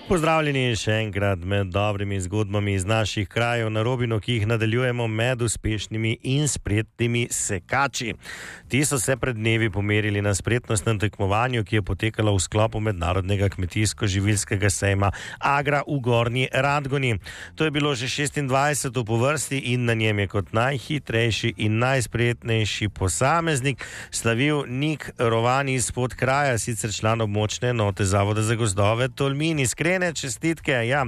Pozdravljeni še enkrat med dobrimi zgodbami iz naših krajev na Robinu, ki jih nadaljujemo med uspešnimi in spretnimi sekači. Ti so se pred dnevi pomerili na spretnostnem tekmovanju, ki je potekalo v sklopu mednarodnega kmetijsko-živilskega sejma Agra v Gornji Radgoni. To je bilo že 26. po vrsti in na njem je kot najhitrejši in najspretnejši posameznik slavil Nik Rovan iz Podkraja, sicer član območne enote Zavoda za gozdove Tolmin. Iskrene čestitke. Ja.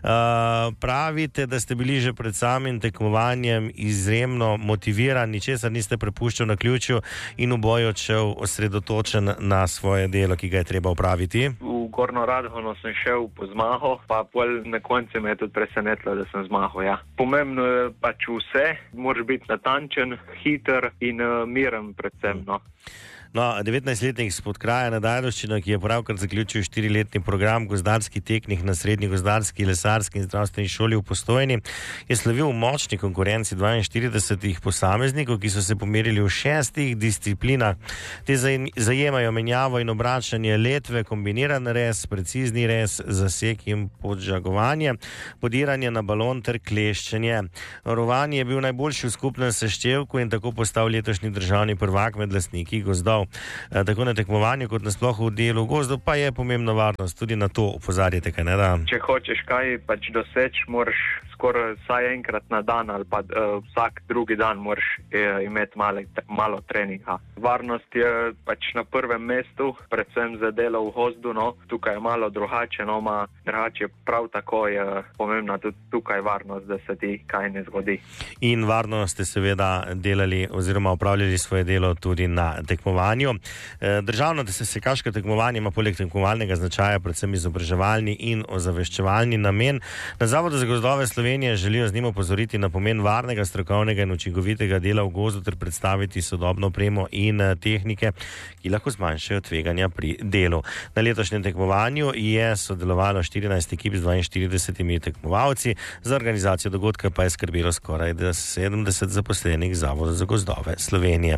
Pravite, da ste bili že pred samim tekmovanjem izjemno motivirani, ničesar niste prepuščali naključju in v boju odšel osredotočen na svoje delo, ki ga je treba opraviti. V Gornjo Radgono sem šel po zmago, pa pol na koncu me je tudi presenetilo, da sem zmagal. Ja. Pomembno je pač vse, moraš biti natančen, hiter in miren predvsem. No, 19-letnik iz Podkraja nad Ajdovščino, ki je pravkar zaključil 4-letni program gozdarski tehnik na srednji gozdarski, lesarski in zdravstveni šoli v Postojni, je slavil v močni konkurenci 42 posameznikov, ki so se pomerili v 6 disciplinah. Te zajemajo menjavo in obračanje letve, kombiniran rez, precizni rez, zasek in podžagovanje, podiranje na balon ter kleščenje. Rovan je bil najboljši v skupnem seštevku in tako postal letošnji državni prvak med lastniki gozdov. Tako na tekmovanju kot nasploh v delu gozdu pa je pomembna varnost. Tudi na to opozarjate, kaj ne da? Če hočeš kaj pač doseči, moraš skoraj vsaj enkrat na dan ali pa vsak drugi dan moraš imeti malo treninga. Varnost je pač na prvem mestu, predvsem za delo v gozdu, no. Tukaj je malo drugače, no, drugače prav tako je pomembna tudi tukaj varnost, da se ti kaj ne zgodi. In varno ste seveda delali oziroma opravljali svoje delo tudi na tekmovanju. Državno sekaško tekmovanje ima poleg tekmovalnega značaja predvsem izobraževalni in ozaveščevalni namen. Na Zavodu za gozdove Slovenije želijo z njim opozoriti na pomen varnega, strokovnega in učinkovitega dela v gozdu ter predstaviti sodobno opremo in tehnike, ki lahko zmanjšajo tveganja pri delu. Na letošnjem tekmovanju je sodelovalo 14 ekip z 42 tekmovalci, za organizacijo dogodka pa je skrbelo skoraj 70 zaposlenih Zavoda za gozdove Slovenije.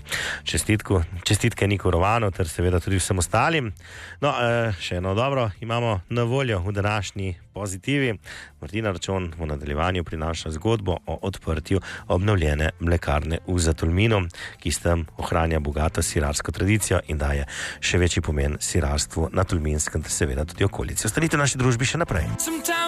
Čestitke Niku Rovanu ter seveda tudi vsem ostalim. No, še eno dobro imamo na voljo v današnji Pozitivi. Martina Račon v nadaljevanju prinaša zgodbo o odprtju obnovljene mlekarne v Zatolminu, ki s tem ohranja bogato sirarsko tradicijo in daje še večji pomen sirarstvu na Tolminskem ter seveda tudi okolici. Ostanite v naši družbi še naprej.